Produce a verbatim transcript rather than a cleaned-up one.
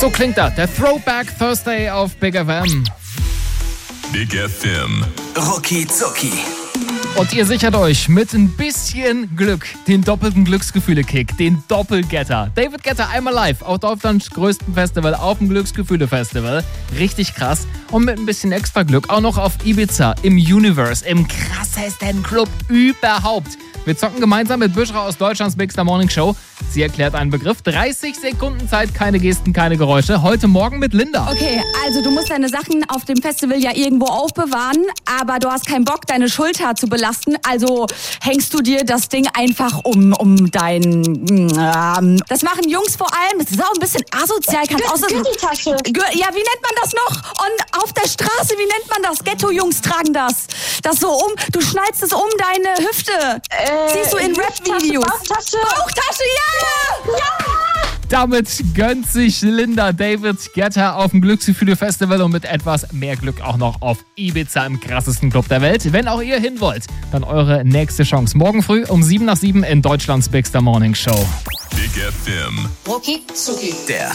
So klingt das, der Throwback Thursday auf Big F M. Big F M. Rucki Zucki. Und ihr sichert euch mit ein bisschen Glück den doppelten Glücksgefühle-Kick, den Doppelgetter. David Guetta einmal live auf Deutschlands größten Festival, auf dem Glücksgefühle-Festival. Richtig krass. Und mit ein bisschen extra Glück auch noch auf Ibiza, im Universe, im krassesten Club überhaupt. Wir zocken gemeinsam mit Büschra aus Deutschlands Big Star Morning Show. Sie erklärt einen Begriff. dreißig Sekunden Zeit, keine Gesten, keine Geräusche. Heute Morgen mit Linda. Okay, also du musst deine Sachen auf dem Festival ja irgendwo aufbewahren, aber du hast keinen Bock, deine Schulter zu belasten. Also hängst du dir das Ding einfach um, um dein... Ähm, das machen Jungs vor allem. Das ist auch ein bisschen asozial. Kann auch so, Gürteltasche. ja, wie nennt man das noch? Und auf der Straße, wie nennt man das? Ghetto-Jungs tragen das. Das so um, du schnallst es um deine Hüfte. Äh, Siehst du in Rap-Videos. Bauchtasche. Bauchtasche, ja! Ja! Damit gönnt sich Linda David Guetta auf dem Glücksgefühle-Festival und mit etwas mehr Glück auch noch auf Ibiza im krassesten Club der Welt. Wenn auch ihr hin wollt, dann eure nächste Chance. Morgen früh um sieben nach sieben in Deutschlands Big Star Morning Show. Big F M. Rucki Zucki. Der